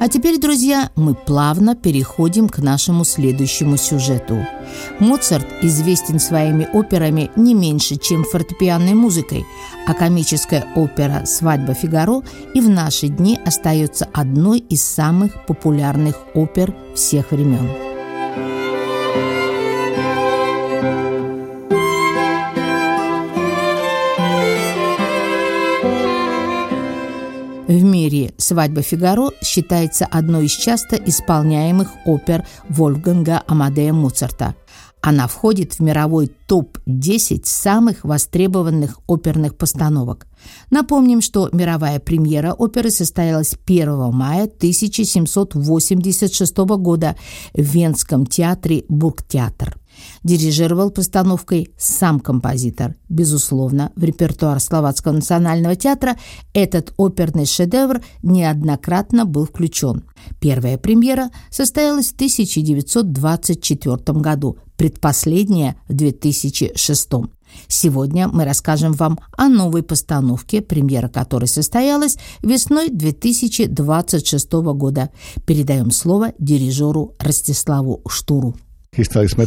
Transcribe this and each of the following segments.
А теперь, друзья, мы плавно переходим к нашему следующему сюжету. Моцарт известен своими операми не меньше, чем фортепианной музыкой, а комическая опера «Свадьба Фигаро» и в наши дни остается одной из самых популярных опер всех времен. В мире «Свадьба Фигаро» считается одной из часто исполняемых опер Вольфганга Амадея Моцарта. Она входит в мировой топ-10 самых востребованных оперных постановок. Напомним, что мировая премьера оперы состоялась 1 мая 1786 года в Венском театре Бургтеатр. Дирижировал постановкой сам композитор. Безусловно, в репертуар Словацкого национального театра этот оперный шедевр неоднократно был включен. Первая премьера состоялась в 1924 году, предпоследняя в 2006. Сегодня мы расскажем вам о новой постановке, премьера которой состоялась весной 2026 года. Передаем слово дирижеру Ростиславу Штуру. Мы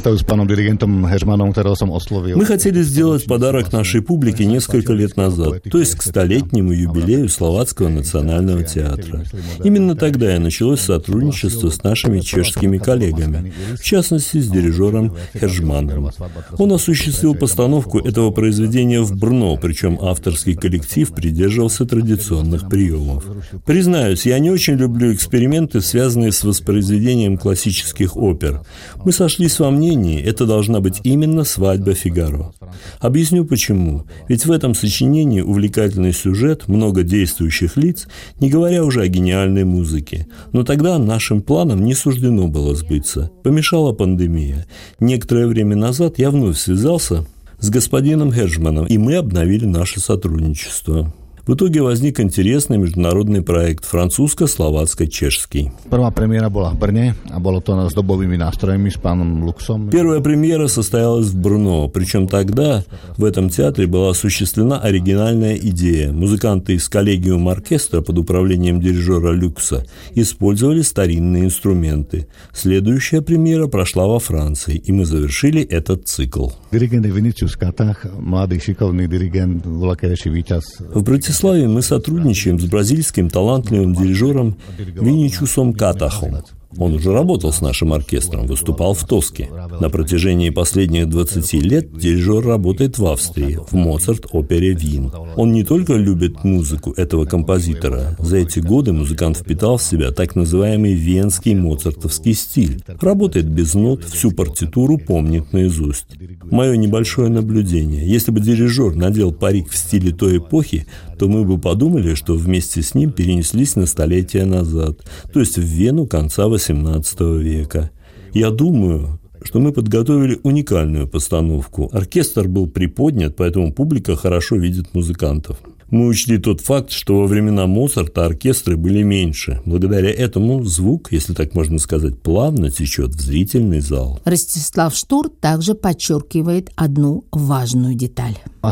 хотели сделать подарок нашей публике несколько лет назад, то есть к столетнему юбилею Словацкого национального театра. Именно тогда и началось сотрудничество с нашими чешскими коллегами, в частности с дирижером Хержманом. Он осуществил постановку этого произведения в Брно, причем авторский коллектив придерживался традиционных приемов. Признаюсь, я не очень люблю эксперименты, связанные с воспроизведением классических опер. Мы сошлись во мнении, это должна быть именно «Свадьба Фигаро». Объясню почему. Ведь в этом сочинении увлекательный сюжет, много действующих лиц, не говоря уже о гениальной музыке. Но тогда нашим планам не суждено было сбыться. Помешала пандемия. Некоторое время назад я вновь связался с господином Хержманом, и мы обновили наше сотрудничество. В итоге возник интересный международный проект французско-словацко-чешский. Первая премьера была в Брне, а было то с дубовыми настроями с паном Луксом. Первая премьера состоялась в Брно, причем тогда в этом театре была осуществлена оригинальная идея. Музыканты из коллегиума оркестра под управлением дирижера Люкса использовали старинные инструменты. Следующая премьера прошла во Франции, и мы завершили этот цикл. Диригент Винicius Катах, молодой шиковный диригент, великий Витяз. В Братиславе мы сотрудничаем с бразильским талантливым дирижером Виничусом Катахом. Он уже работал с нашим оркестром, выступал в Тоске. На протяжении последних 20 лет дирижер работает в Австрии, в Моцарт-опере «Вин». Он не только любит музыку этого композитора. За эти годы музыкант впитал в себя так называемый венский моцартовский стиль. Работает без нот, всю партитуру помнит наизусть. Мое небольшое наблюдение. Если бы дирижер надел парик в стиле той эпохи, то мы бы подумали, что вместе с ним перенеслись на столетия назад, то есть в Вену конца XVIII века. Я думаю, что мы подготовили уникальную постановку. Оркестр был приподнят, поэтому публика хорошо видит музыкантов. Мы учли тот факт, что во времена Моцарта оркестры были меньше. Благодаря этому звук, если так можно сказать, плавно течет в зрительный зал. Ростислав Штур также подчеркивает одну важную деталь. Я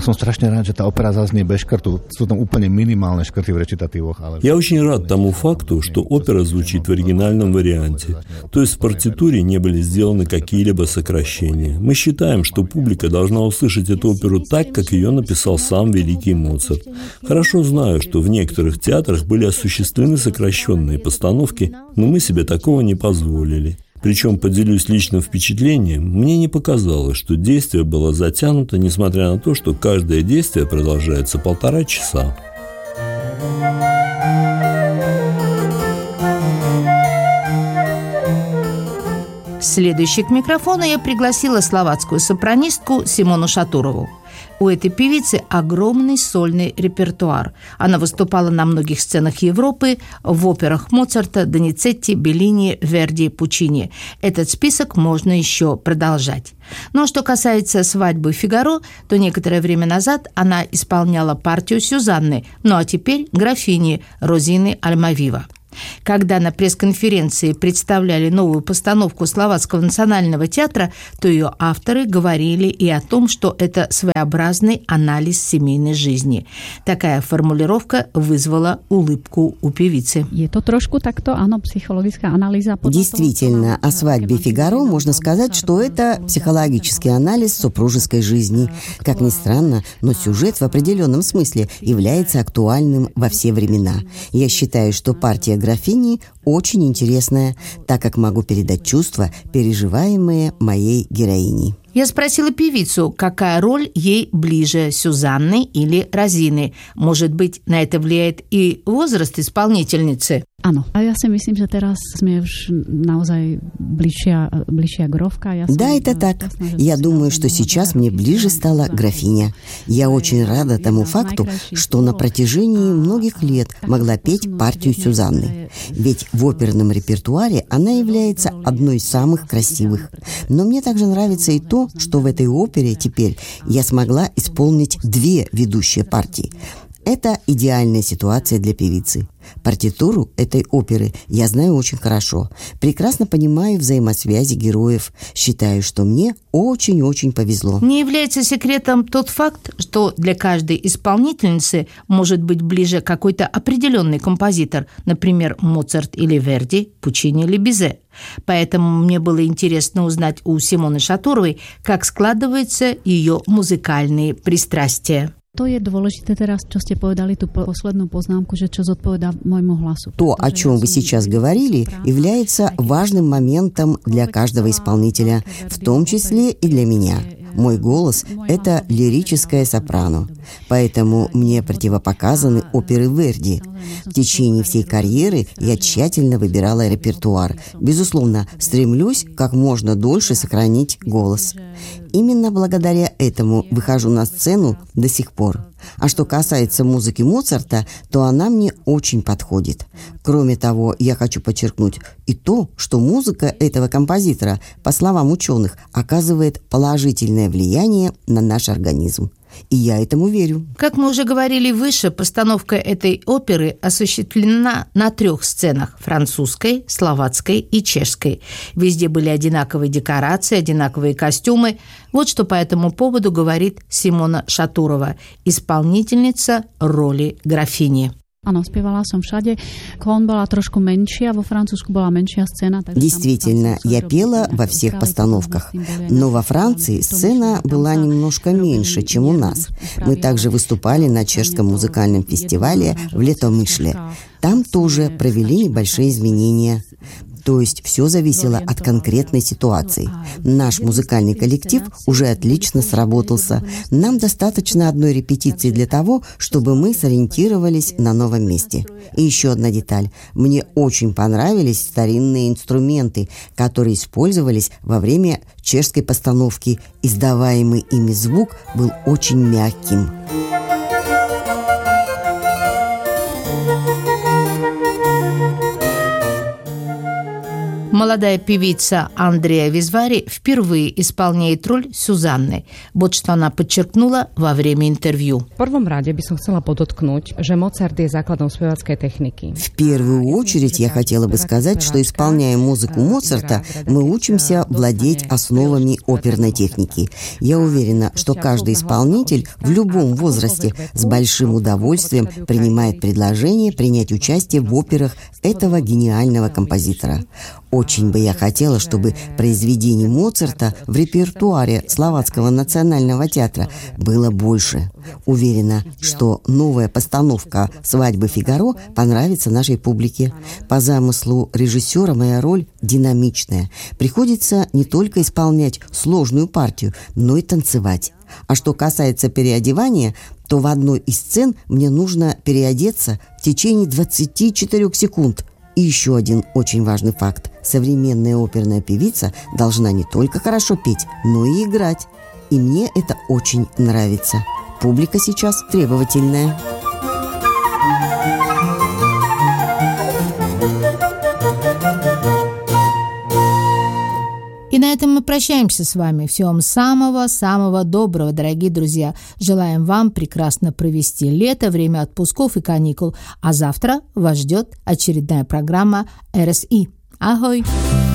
очень рад тому факту, что опера звучит в оригинальном варианте. То есть в партитуре не были сделаны какие-либо сокращения. Мы считаем, что публика должна услышать эту оперу так, как ее написал сам великий Моцарт. Хорошо знаю, что в некоторых театрах были осуществлены сокращенные постановки, но мы себе такого не позволили. Причем, поделюсь личным впечатлением, мне не показалось, что действие было затянуто, несмотря на то, что каждое действие продолжается 1,5 часа. Следующей к микрофону я пригласила словацкую сопранистку Симону Шатурову. У этой певицы огромный сольный репертуар. Она выступала на многих сценах Европы, в операх Моцарта, Доницетти, Беллини, Верди, Пучини. Этот список можно еще продолжать. Но что касается «Свадьбы Фигаро», то некоторое время назад она исполняла партию Сюзанны, ну а теперь графини Розины Альмавива. Когда на пресс-конференции представляли новую постановку Словацкого национального театра, то ее авторы говорили и о том, что это своеобразный анализ семейной жизни. Такая формулировка вызвала улыбку у певицы. Действительно, о «Свадьбе Фигаро» можно сказать, что это психологический анализ супружеской жизни. Как ни странно, но сюжет в определенном смысле является актуальным во все времена. Я считаю, что партия графини очень интересная, так как могу передать чувства, переживаемые моей героиней. Я спросила певицу, какая роль ей ближе, Сюзанны или Розины. Может быть, на это влияет и возраст исполнительницы? Áno. A ja si myslím, že teraz sme už naozaj bližšia Гровка. Да, это так. Я думаю, что сейчас мне ближе стала графиня. Я очень рада тому факту, что на протяжении многих лет могла петь партию Сюзанны. Ведь в оперном репертуаре она является одной из самых красивых. Но мне также нравится и то, что в этой опере теперь я смогла исполнить две ведущие партии. Это идеальная ситуация для певицы. Партитуру этой оперы я знаю очень хорошо. Прекрасно понимаю взаимосвязи героев. Считаю, что мне очень-очень повезло. Не является секретом тот факт, что для каждой исполнительницы может быть ближе какой-то определенный композитор, например, Моцарт или Верди, Пучини или Бизе. Поэтому мне было интересно узнать у Симоны Шатуровой, как складываются ее музыкальные пристрастия. To je dôležité teraz, čo ste povedali, tú poslednú poznámku, že čo zodpovedá môjmu hlasu. То, о чем вы сейчас говорили, является важным моментом для каждого исполнителя, в том числе и для меня. Мой голос – это лирическое сопрано, поэтому мне противопоказаны оперы Верди. В течение всей карьеры я тщательно выбирала репертуар. Безусловно, стремлюсь как можно дольше сохранить голос. Именно благодаря этому выхожу на сцену до сих пор. А что касается музыки Моцарта, то она мне очень подходит. Кроме того, я хочу подчеркнуть и то, что музыка этого композитора, по словам ученых, оказывает положительное влияние на наш организм. И я этому верю. Как мы уже говорили выше, постановка этой оперы осуществлена на 3 сценах – французской, словацкой и чешской. Везде были одинаковые декорации, одинаковые костюмы. Вот что по этому поводу говорит Симона Шатурова, исполнительница роли графини. Áno, spievala som všade. Klon bola trošku menšia, vo Francúzsku bola menšia scéna. Действительно, я пела во всех постановках. Но во Франции сцена была немножко меньше, чем у нас. Мы также выступали на чешском музыкальном фестивале в Летомышле. Там тоже провели небольшие изменения. То есть все зависело от конкретной ситуации. Наш музыкальный коллектив уже отлично сработался. Нам достаточно одной репетиции для того, чтобы мы сориентировались на новом месте. И еще одна деталь. Мне очень понравились старинные инструменты, которые использовались во время чешской постановки. Издаваемый ими звук был очень мягким. Молодая певица Андрея Визвари впервые исполняет роль Сюзанны. Вот что она подчеркнула во время интервью. В первом раде by som chcela podotknúť, že Mozart je základom spevackej techniky. В первую очередь я хотела бы сказать, что, исполняя музыку Моцарта, мы учимся владеть основами оперной техники. Я уверена, что каждый исполнитель в любом возрасте с большим удовольствием принимает предложение принять участие в операх этого гениального композитора. Очень бы я хотела, чтобы произведений Моцарта в репертуаре Словацкого национального театра было больше. Уверена, что новая постановка «Свадьбы Фигаро» понравится нашей публике. По замыслу режиссера моя роль динамичная. Приходится не только исполнять сложную партию, но и танцевать. А что касается переодевания, то в одной из сцен мне нужно переодеться в течение 24 секунд. И еще один очень важный факт. Современная оперная певица должна не только хорошо петь, но и играть. И мне это очень нравится. Публика сейчас требовательная. И на на этом мы прощаемся с вами. Всего вам самого-самого доброго, дорогие друзья. Желаем вам прекрасно провести лето, время отпусков и каникул. А завтра вас ждет очередная программа РСИ. Ahoj!